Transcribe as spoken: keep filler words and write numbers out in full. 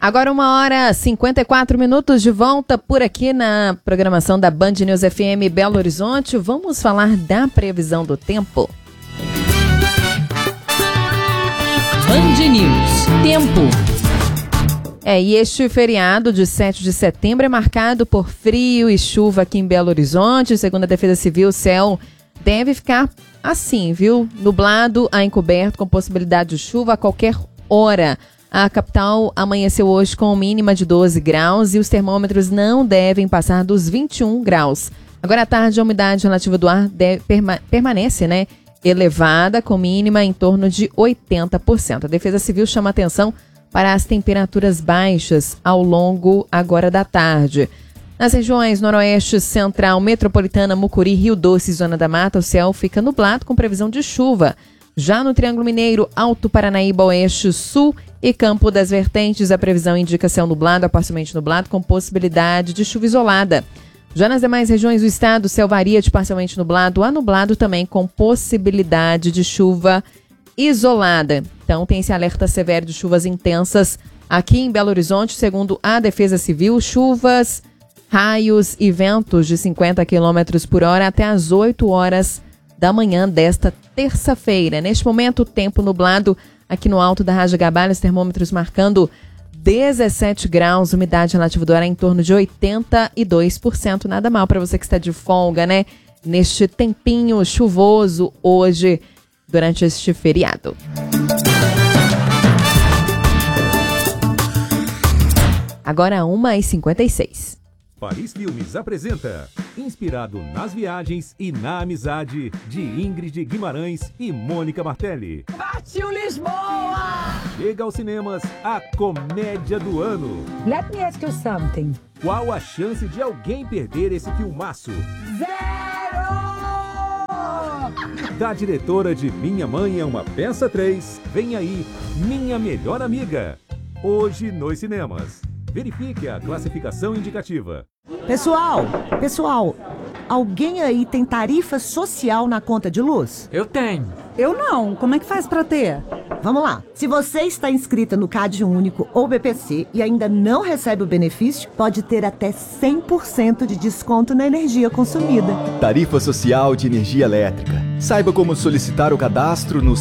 Agora uma hora e cinquenta e quatro minutos de volta por aqui na programação da Band News F M Belo Horizonte. Vamos falar da previsão do tempo. Band News, tempo. É, e este feriado de sete de setembro é marcado por frio e chuva aqui em Belo Horizonte. Segundo a Defesa Civil, o céu deve ficar assim, viu? Nublado a encoberto, com possibilidade de chuva a qualquer hora. A capital amanheceu hoje com mínima de doze graus e os termômetros não devem passar dos vinte e um graus. Agora à tarde, a umidade relativa do ar deve, perma, permanece, né, elevada, com mínima em torno de oitenta por cento. A Defesa Civil chama atenção para as temperaturas baixas ao longo agora da tarde. Nas regiões Noroeste, Central, Metropolitana, Mucuri, Rio Doce e Zona da Mata, o céu fica nublado com previsão de chuva. Já no Triângulo Mineiro, Alto Paranaíba, Oeste, Sul e Campo das Vertentes, a previsão indica céu nublado a parcialmente nublado com possibilidade de chuva isolada. Já nas demais regiões do estado, o céu varia de parcialmente nublado a nublado também com possibilidade de chuva isolada. Então tem esse alerta severo de chuvas intensas aqui em Belo Horizonte, segundo a Defesa Civil, chuvas, raios e ventos de cinquenta quilômetros por hora até às oito horas da manhã desta terça-feira. Neste momento, tempo nublado aqui no alto da Raja Gabalho, os termômetros marcando dezessete graus, umidade relativa do ar em torno de oitenta e dois por cento. Nada mal para você que está de folga, né? Neste tempinho chuvoso hoje, durante este feriado. Agora uma e cinquenta e seis. Paris Filmes apresenta, inspirado nas viagens e na amizade de Ingrid Guimarães e Mônica Martelli. Partiu Lisboa! Chega aos cinemas a comédia do ano. Let me ask you something. Qual a chance de alguém perder esse filmaço? Zero! Da diretora de Minha Mãe é uma Peça três, vem aí Minha Melhor Amiga. Hoje nos cinemas. Verifique a classificação indicativa. Pessoal, pessoal, alguém aí tem tarifa social na conta de luz? Eu tenho. Eu não. Como é que faz pra ter? Vamos lá. Se você está inscrita no Cade Único ou B P C e ainda não recebe o benefício, pode ter até cem por cento de desconto na energia consumida. Tarifa Social de Energia Elétrica. Saiba como solicitar o cadastro no